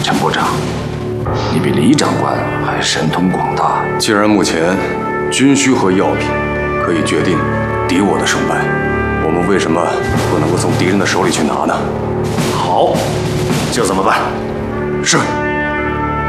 陈部长，你比李长官还神通广大。 既然目前军需和药品可以决定敌我的胜败，我们为什么不能够从敌人的手里去拿呢？ 好，就这么办。 是。